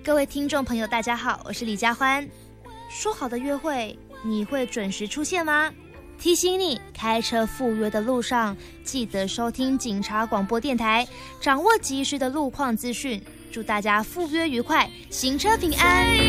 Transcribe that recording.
各位听众朋友大家好，我是李佳欢。说好的约会你会准时出现吗？提醒你，开车赴约的路上记得收听警察广播电台，掌握及时的路况资讯。祝大家赴约愉快，行车平安。